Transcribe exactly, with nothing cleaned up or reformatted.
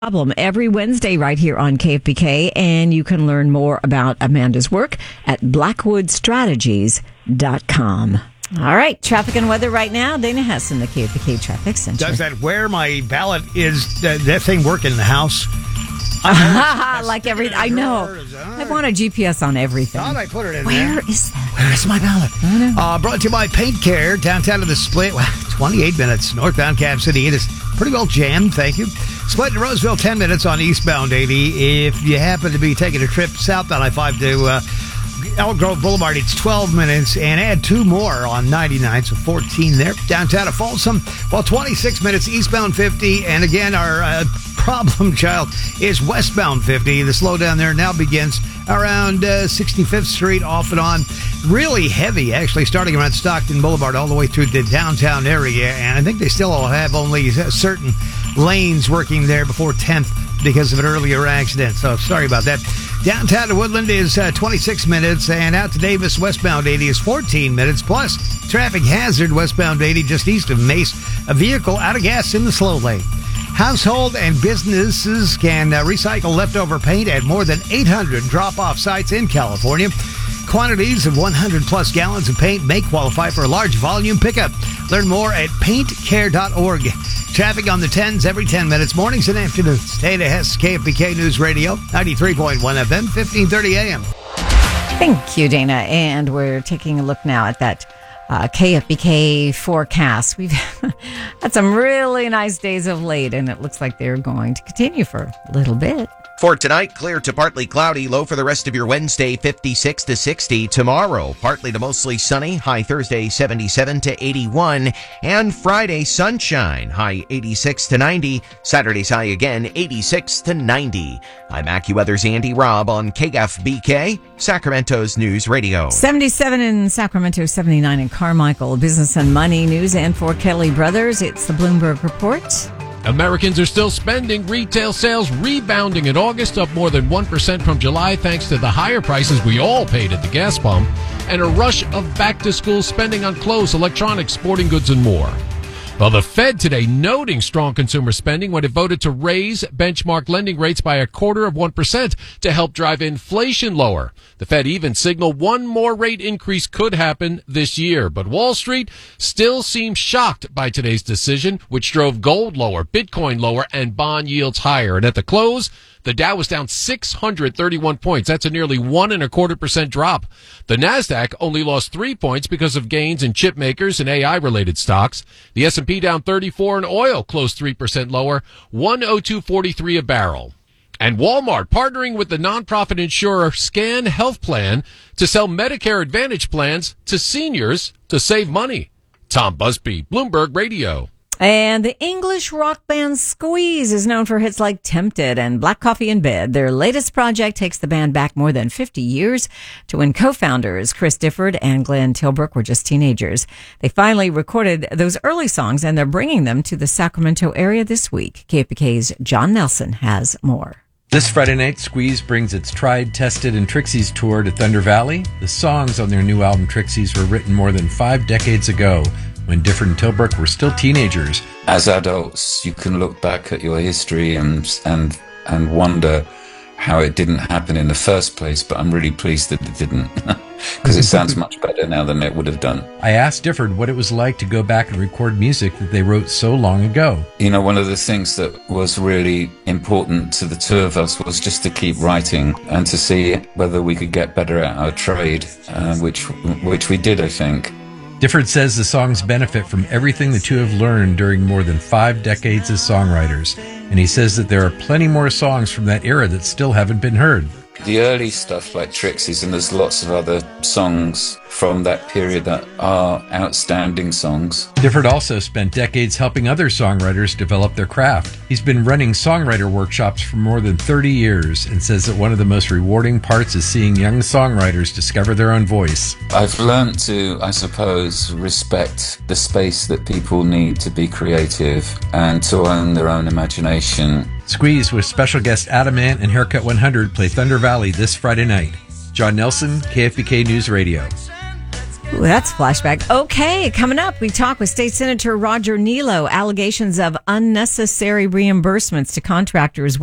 Problem every Wednesday right here on K F B K, and you can learn more about Amanda's work at blackwood strategies dot com. All right, traffic and weather right now. Dana Hess in the K F B K Traffic Center. Does that where my ballot is, uh, that thing work in the house? Like everything. I know. I want a G P S on everything. Thought I put it in Where there. is that? Where's my ballot? Uh, brought to you by Paint Care, downtown to the Split. Wow, twenty-eight minutes, northbound Cap City. It is pretty well jammed, thank you. Split to Roseville, ten minutes on eastbound eighty. If you happen to be taking a trip south on I five to uh, Elk Grove Boulevard, it's twelve minutes, and add two more on ninety-nine, so fourteen there. Downtown to Folsom, well, twenty-six minutes eastbound fifty, and again, our uh, problem child is westbound fifty. The slowdown there now begins around uh, sixty-fifth Street, off and on. Really heavy, actually, starting around Stockton Boulevard all the way through the downtown area, and I think they still all have only certain lanes working there before tenth because of an earlier accident, so sorry about that. Downtown to Woodland is uh, twenty-six minutes, and out to Davis westbound eighty is fourteen minutes, plus traffic hazard westbound eighty just east of Mace, a vehicle out of gas in the slow lane. Household and businesses can uh, recycle leftover paint at more than eight hundred drop-off sites in California. Quantities of one hundred plus gallons of paint may qualify for a large volume pickup. Learn more at paint care dot org. Traffic on the tens every ten minutes, mornings and afternoons. Dana Hess, K F B K News Radio, ninety-three point one F M, fifteen thirty A M. Thank you, Dana. And we're taking a look now at that uh, K F B K forecast. We've had some really nice days of late, and it looks like they're going to continue for a little bit. For tonight, clear to partly cloudy, low for the rest of your Wednesday, fifty-six to sixty. Tomorrow, partly to mostly sunny, high Thursday, seventy-seven to eighty-one. And Friday, sunshine, high eighty-six to ninety. Saturday's high again, eighty-six to ninety. I'm AccuWeather's Andy Robb on K F B K, Sacramento's News Radio. seventy-seven in Sacramento, seventy-nine in Carmichael. Business and money news, and for Kelly Brothers, it's the Bloomberg Report. Americans are still spending. Retail sales rebounding in August, up more than one percent from July thanks to the higher prices we all paid at the gas pump and a rush of back-to-school spending on clothes, electronics, sporting goods, and more. Well, the Fed today noting strong consumer spending when it voted to raise benchmark lending rates by a quarter of one percent to help drive inflation lower. The Fed even signaled one more rate increase could happen this year. But Wall Street still seems shocked by today's decision, which drove gold lower, Bitcoin lower, and bond yields higher. And at the close, the Dow was down six hundred thirty-one points. That's a nearly one and a quarter percent drop. The Nasdaq only lost three points because of gains in chip makers and A I-related stocks. The S and P down thirty-four, and oil closed three percent lower, one oh two forty-three a barrel. And Walmart partnering with the nonprofit insurer Scan Health Plan to sell Medicare Advantage plans to seniors to save money. Tom Busby, Bloomberg Radio. And the English rock band Squeeze is known for hits like Tempted and Black Coffee in Bed. Their latest project takes the band back more than fifty years to when co-founders Chris Difford and Glenn Tilbrook were just teenagers. They finally recorded those early songs, and they're bringing them to the Sacramento area this week. K F B K's John Nelson has more. This Friday night, Squeeze brings its Tried, Tested, and Trixies tour to Thunder Valley. The songs on their new album Trixies were written more than five decades ago, when Difford and Tilbrook were still teenagers. As adults, you can look back at your history and and and wonder how it didn't happen in the first place, but I'm really pleased that it didn't, because it sounds much better now than it would have done. I asked Difford what it was like to go back and record music that they wrote so long ago. You know, one of the things that was really important to the two of us was just to keep writing and to see whether we could get better at our trade, uh, which which we did, I think. Difford says the songs benefit from everything the two have learned during more than five decades as songwriters, and he says that there are plenty more songs from that era that still haven't been heard. The early stuff like Trixies, and there's lots of other songs from that period that are outstanding songs. Difford also spent decades helping other songwriters develop their craft. He's been running songwriter workshops for more than thirty years and says that one of the most rewarding parts is seeing young songwriters discover their own voice. I've learned to, I suppose, respect the space that people need to be creative and to own their own imagination. Squeeze with special guest Adam Ant and Haircut one hundred play Thunder Valley this Friday night. John Nelson, K F B K News Radio. Ooh, that's flashback. Okay, coming up, we talk with State Senator Roger Nilo. Allegations of unnecessary reimbursements to contractors